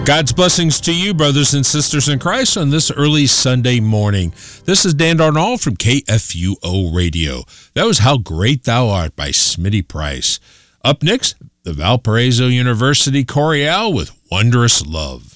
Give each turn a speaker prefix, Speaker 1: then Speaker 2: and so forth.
Speaker 1: God's blessings to you, brothers and sisters in Christ, on this early Sunday morning. This is Dan Darnall from KFUO Radio. That was How Great Thou Art by Smitty Price. Up next, the Valparaiso University Chorale with Wondrous Love.